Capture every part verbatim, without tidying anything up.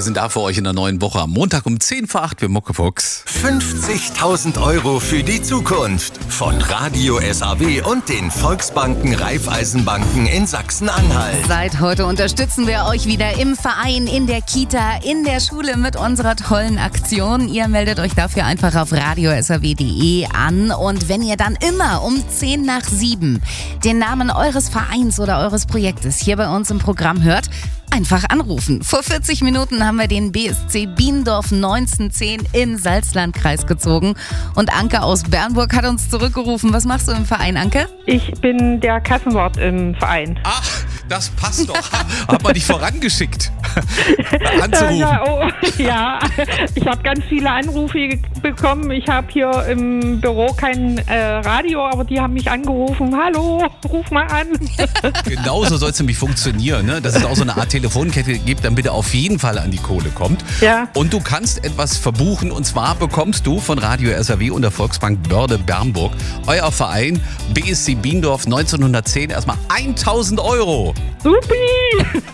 Wir sind da für euch in der neuen Woche am Montag um zehn vor acht. Wir Muckefuchs. fünfzigtausend Euro für die Zukunft von Radio S A W und den Volksbanken Raiffeisenbanken in Sachsen-Anhalt. Seit heute unterstützen wir euch wieder im Verein, in der Kita, in der Schule mit unserer tollen Aktion. Ihr meldet euch dafür einfach auf radio s a w punkt d e an. Und wenn ihr dann immer um zehn nach sieben den Namen eures Vereins oder eures Projektes hier bei uns im Programm hört, einfach anrufen. Vor vierzig Minuten haben wir den B S C Biendorf neunzehnhundertzehn in Salzlandkreis gezogen. Und Anke aus Bernburg hat uns zurückgerufen. Was machst du im Verein, Anke? Ich bin der Kassenwart im Verein. Ach, das passt doch. Hat man dich vorangeschickt, anzurufen. Ja, oh, ja, ich habe ganz viele Anrufe bekommen. Ich habe hier im Büro kein äh, Radio, aber die haben mich angerufen. Hallo, ruf mal an. Genauso soll es nämlich funktionieren, ne? Dass es auch so eine Art Telefonkette gibt, damit ihr auf jeden Fall an die Kohle kommt. Ja. Und du kannst etwas verbuchen, und zwar bekommst du von Radio S A W und der Volksbank Börde Bernburg, euer Verein B S C Biendorf neunzehnhundertzehn, erstmal tausend Euro. Supi!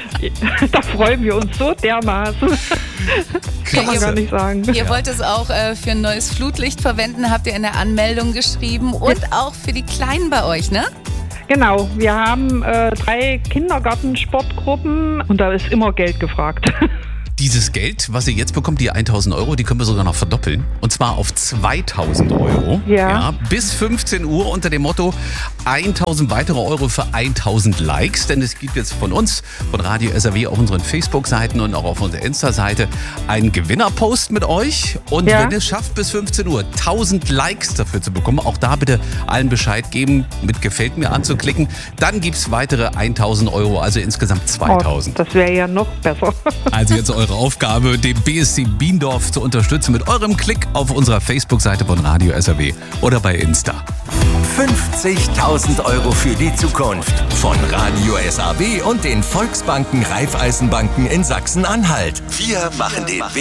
Da freuen wir uns so dermaßen. Kann man gar nicht sagen. Ihr wollt es auch äh, für ein neues Flutlicht verwenden, habt ihr in der Anmeldung geschrieben. Und auch für die Kleinen bei euch, ne? Genau, wir haben äh, drei Kindergartensportgruppen und da ist immer Geld gefragt. Dieses Geld, was ihr jetzt bekommt, die tausend Euro, die können wir sogar noch verdoppeln. Und zwar auf zweitausend Euro. Ja. Ja, bis fünfzehn Uhr unter dem Motto tausend weitere Euro für tausend Likes. Denn es gibt jetzt von uns, von Radio S A W, auf unseren Facebook-Seiten und auch auf unserer Insta-Seite einen Gewinnerpost mit euch. Und Ja. wenn ihr es schafft, bis fünfzehn Uhr tausend Likes dafür zu bekommen, auch da bitte allen Bescheid geben, mit Gefällt mir anzuklicken, dann gibt es weitere tausend Euro, also insgesamt zweitausend. Oh, das wäre ja noch besser. Also jetzt eure Aufgabe, den B S C Biendorf zu unterstützen mit eurem Klick auf unserer Facebook-Seite von Radio S A W oder bei Insta. fünfzigtausend Euro für die Zukunft von Radio S A W und den Volksbanken Raiffeisenbanken in Sachsen-Anhalt. Wir machen den